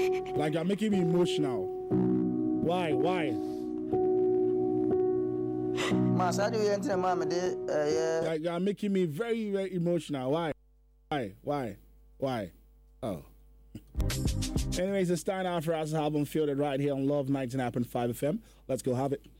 Like you're making me emotional. Why? Mas how do you enter mama yeah. You're making me very, very emotional. Why? Oh. Anyways, it's time now for us album Fielded right here on Love 99.5 FM. Let's go have it.